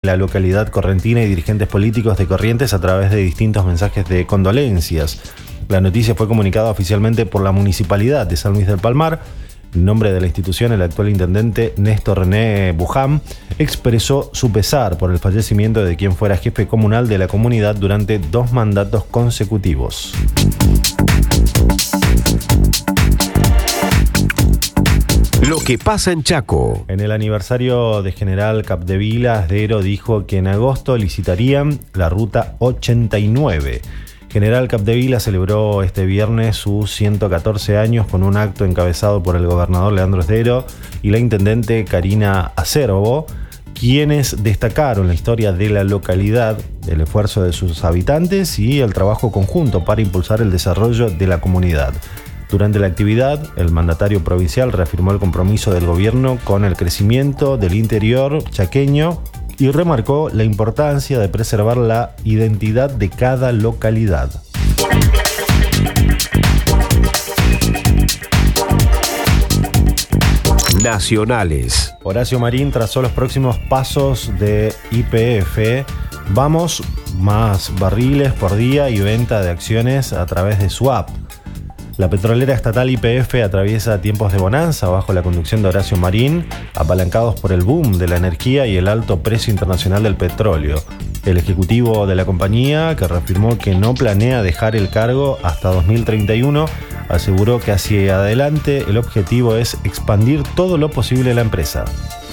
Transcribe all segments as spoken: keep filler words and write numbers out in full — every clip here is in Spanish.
la localidad correntina y dirigentes políticos de Corrientes a través de distintos mensajes de condolencias. La noticia fue comunicada oficialmente por la Municipalidad de San Luis del Palmar. En nombre de la institución, el actual intendente Néstor René Bujam expresó su pesar por el fallecimiento de quien fuera jefe comunal de la comunidad durante dos mandatos consecutivos. Lo que pasa en Chaco. En el aniversario de General Capdevila, Asdero dijo que en agosto licitarían la ruta ochenta y nueve. General Capdevila celebró este viernes sus ciento catorce años con un acto encabezado por el gobernador Leandro Asdero y la intendente Karina Acerbo, quienes destacaron la historia de la localidad, el esfuerzo de sus habitantes y el trabajo conjunto para impulsar el desarrollo de la comunidad. Durante la actividad, el mandatario provincial reafirmó el compromiso del gobierno con el crecimiento del interior chaqueño y remarcó la importancia de preservar la identidad de cada localidad. Nacionales. Horacio Marín trazó los próximos pasos de Y P F. Vamos, más barriles por día y venta de acciones a través de su app. La petrolera estatal Y P F atraviesa tiempos de bonanza bajo la conducción de Horacio Marín, apalancados por el boom de la energía y el alto precio internacional del petróleo. El ejecutivo de la compañía, que reafirmó que no planea dejar el cargo hasta dos mil treinta y uno, aseguró que hacia adelante el objetivo es expandir todo lo posible la empresa.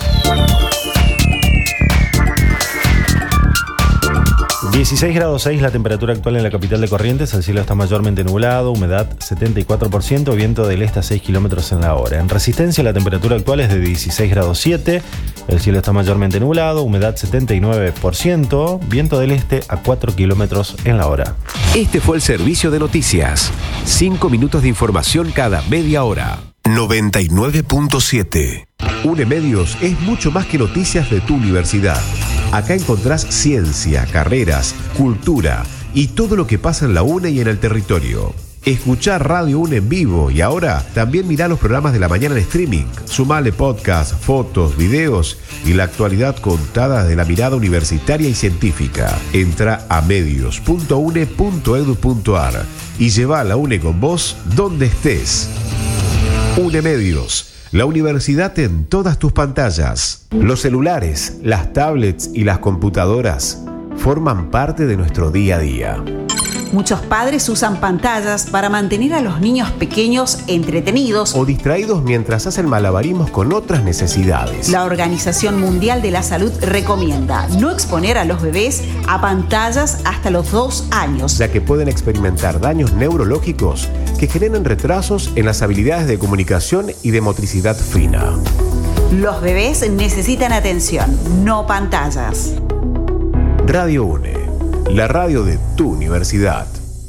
dieciséis grados seis la temperatura actual en la capital de Corrientes, el cielo está mayormente nublado, humedad setenta y cuatro por ciento, viento del este a seis kilómetros en la hora. En Resistencia la temperatura actual es de dieciséis grados siete, el cielo está mayormente nublado, humedad setenta y nueve por ciento, viento del este a cuatro kilómetros en la hora. Este fue el servicio de noticias. Cinco minutos de información cada media hora. noventa y nueve punto siete. UNEMedios es mucho más que noticias de tu universidad. Acá encontrás ciencia, carreras, cultura y todo lo que pasa en la UNE y en el territorio. Escuchá Radio UNE en vivo y ahora también mirá los programas de la mañana en streaming. Sumale podcast, fotos, videos y la actualidad contada de la mirada universitaria y científica. Entra a medios punto une punto edu punto ar y lleva a la UNE con vos donde estés. UNEMedios. La universidad en todas tus pantallas. Los celulares, las tablets y las computadoras forman parte de nuestro día a día. Muchos padres usan pantallas para mantener a los niños pequeños entretenidos o distraídos mientras hacen malabarismos con otras necesidades. La Organización Mundial de la Salud recomienda no exponer a los bebés a pantallas hasta los dos años, ya que pueden experimentar daños neurológicos que generan retrasos en las habilidades de comunicación y de motricidad fina. Los bebés necesitan atención, no pantallas. Radio UNE, la radio de tu universidad.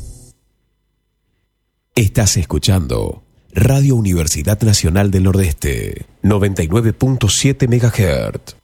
Estás escuchando Radio Universidad Nacional del Nordeste, noventa y nueve punto siete megahertz.